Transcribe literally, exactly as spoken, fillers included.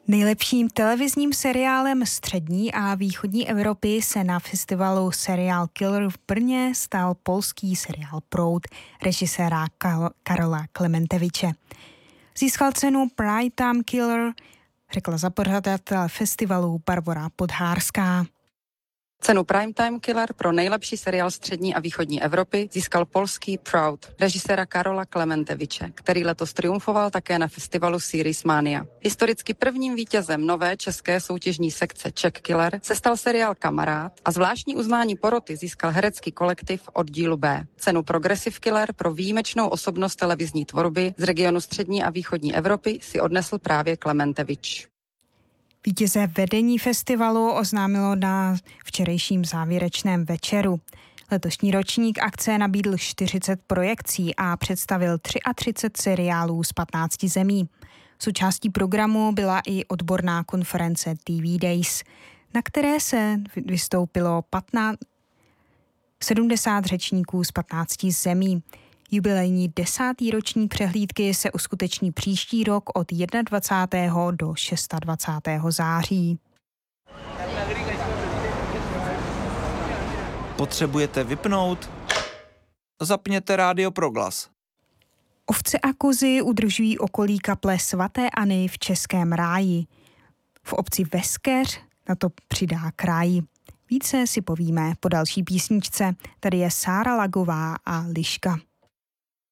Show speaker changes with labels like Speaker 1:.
Speaker 1: Nejlepším televizním seriálem střední a východní Evropy se na festivalu Serial Killer v Brně stal polský seriál Proud režiséra Karola Klementeviče. Získal cenu Primetime Killer, řekla zapořadatel festivalu Barbora Podhárská.
Speaker 2: Cenu Primetime Killer pro nejlepší seriál střední a východní Evropy získal polský Proud režiséra Karola Klementeviče, který letos triumfoval také na festivalu Series Mania. Historicky prvním vítězem nové české soutěžní sekce Czech Killer se stal seriál Kamarád a zvláštní uznání poroty získal herecký kolektiv Oddílu B. Cenu Progressive Killer pro výjimečnou osobnost televizní tvorby z regionu střední a východní Evropy si odnesl právě Klementevič.
Speaker 1: Vítěze vedení festivalu oznámilo na včerejším závěrečném večeru. Letošní ročník akce nabídl čtyřicet projekcí a představil třicet tři seriálů z patnácti zemí. Součástí programu byla i odborná konference T V Days, na které se vystoupilo patnáct, sedmdesát řečníků z patnácti zemí. Jubilejní desátý ročník přehlídky se uskuteční příští rok od dvacátého prvního do dvacátého šestého září.
Speaker 3: Potřebujete vypnout? Zapněte rádio Proglas.
Speaker 1: Ovce a kozy udržují okolí kaple svaté Anny v Českém ráji. V obci Veskeř na to přidá kraj. Více si povíme po další písničce. Tady je Sára Lagová a Liška.